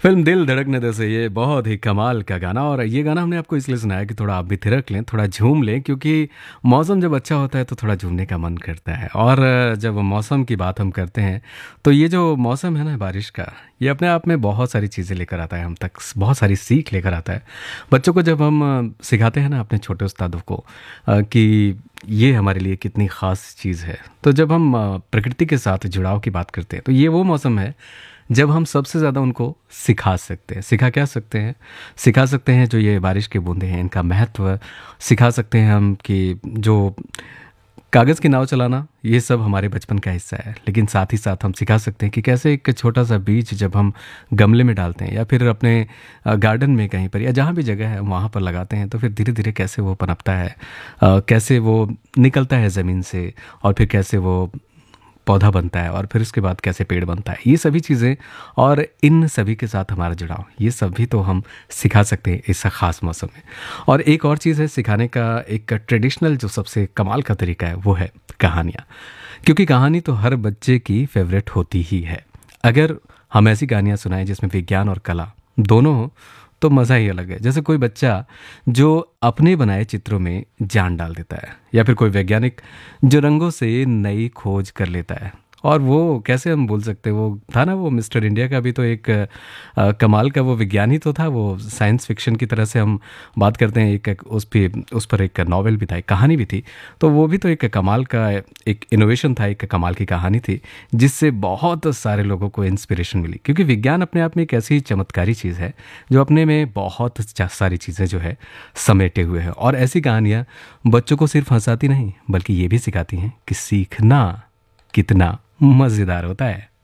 Film दिल धड़कने दे से ये बहुत ही कमाल का गाना और ये गाना हमने आपको इसलिए सुनाया कि थोड़ा आप भी थिरक लें, थोड़ा झूम लें क्योंकि मौसम जब अच्छा होता है तो थोड़ा झूमने का मन करता है। और जब मौसम की बात हम करते हैं तो ये जो मौसम है ना बारिश का, ये अपने आप में बहुत सारी चीज़ें लेकर आता है हम तक, बहुत सारी सीख लेकर आता है। बच्चों को जब हम सिखाते हैं ना अपने छोटे उस्तादों को कि ये हमारे लिए कितनी ख़ास चीज़ है, तो जब हम प्रकृति के साथ जुड़ाव की बात करते हैं तो ये वो मौसम है जब हम सबसे ज़्यादा उनको सिखा सकते हैं। सिखा क्या सकते हैं? सिखा सकते हैं जो ये बारिश की बूंदें हैं इनका महत्व, सिखा सकते हैं हम कि जो कागज़ की नाव चलाना ये सब हमारे बचपन का हिस्सा है। लेकिन साथ ही साथ हम सिखा सकते हैं कि कैसे एक छोटा-सा बीज जब हम गमले में डालते हैं या फिर अपने गार्डन में कहीं पर या जहाँ भी जगह है वहाँ पर लगाते हैं तो फिर धीरे-धीरे कैसे वो पनपता है, कैसे वो निकलता है ज़मीन से और फिर कैसे वो पौधा बनता है और फिर उसके बाद कैसे पेड़ बनता है। ये सभी चीज़ें और इन सभी के साथ हमारा जुड़ाव, ये सब भी तो हम सिखा सकते हैं इस ख़ास मौसम में। और एक और चीज़ है सिखाने का, एक ट्रेडिशनल जो सबसे कमाल का तरीका है वो है कहानियाँ। क्योंकि कहानी तो हर बच्चे की फ़ेवरेट होती ही है। अगर हम ऐसी कहानियाँ सुनाएँ जिसमें विज्ञान और कला दोनों हों तो मज़ा ही अलग है। जैसे कोई बच्चा जो अपने बनाए चित्रों में जान डाल देता है या फिर कोई वैज्ञानिक जो रंगों से नई खोज कर लेता है। और वो कैसे हम भूल सकते हैं, वो था ना वो मिस्टर इंडिया का भी तो एक कमाल का वो विज्ञान ही तो था। वो साइंस फिक्शन की तरह से हम बात करते हैं, एक उस पर एक नॉवेल भी था, एक कहानी भी थी। तो वो भी तो एक कमाल का एक इनोवेशन था, एक कमाल की कहानी थी जिससे बहुत सारे लोगों को इंस्पिरेशन मिली। क्योंकि विज्ञान अपने आप में एक ऐसी चमत्कारी चीज़ है जो अपने में बहुत सारी चीज़ें जो है समेटे हुए है। और ऐसी कहानियाँ बच्चों को सिर्फ हंसाती नहीं बल्कि ये भी सिखाती हैं कि सीखना कितना मज़ेदार होता है।